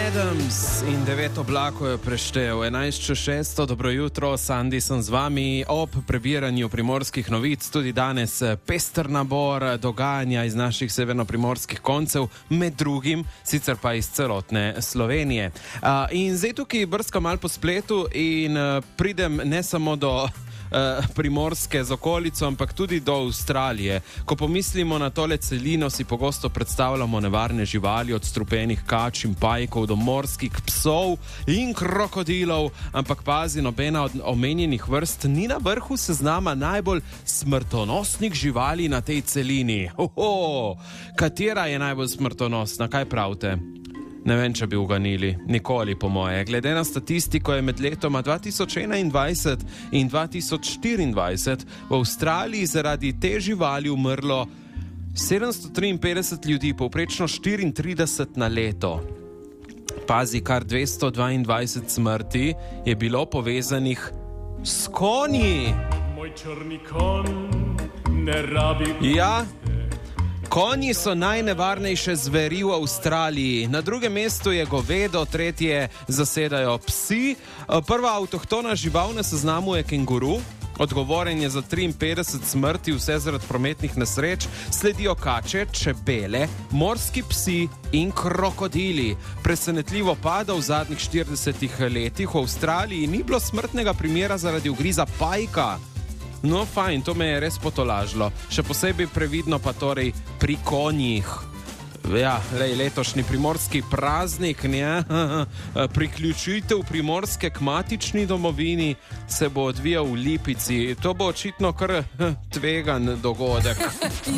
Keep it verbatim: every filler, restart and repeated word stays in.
Adams in devet oblakov je preštel. enajst čez šest, dobro jutro, Sandi sem z vami ob prebiranju primorskih novic. Tudi danes pester nabor dogajanja iz naših severnoprimorskih koncev, med drugim, sicer pa iz celotne Slovenije. Uh, in zdaj tukaj brskam malo po spletu in uh, pridem ne samo do Primorske z okolico, ampak tudi do Avstralije. Ko pomislimo na tole celino, si pogosto predstavljamo nevarne živali, od strupenih kač in pajkov do morskih psov in krokodilov, ampak pazi, nobena od omenjenih vrst ni na vrhu seznama najbolj smrtonosnih živali na tej celini. Oho, katera je najbolj smrtonosna, kaj pravite? Ne vem, če bi uganili. Nikoli, po moje. Glede na statistiko je med letoma dva tisoč enaindvajset in dva tisoč štiriindvajset v Avstraliji zaradi te živali umrlo sedemsto triinpetdeset ljudi, povprečno štiriintrideset na leto. Pazi, kar dvesto dvaindvajset smrti je bilo povezanih s konji. Moj črni konj ne rabi... Ja, konji so najnevarnejše zveri v Avstraliji. Na drugem mestu je govedo, tretje zasedajo psi. Prva avtohtona žival na seznamu je kenguru. Odgovoren je za triinpetdeset smrti, vse zaradi prometnih nesreč. Sledijo kače, čebele, morski psi in krokodili. Presenetljivo pa, da v zadnjih štiridesetih letih v Avstraliji ni bilo smrtnega primera zaradi ugriza pajka. No, fajn, to me je res potolažilo. Še posebej previdno pa torej pri konjih. Ja, lej, letošnji primorski praznik, ne? Priključitev Primorske k matični domovini se bo odvijal v Lipici. To bo očitno kar tvegan dogodek.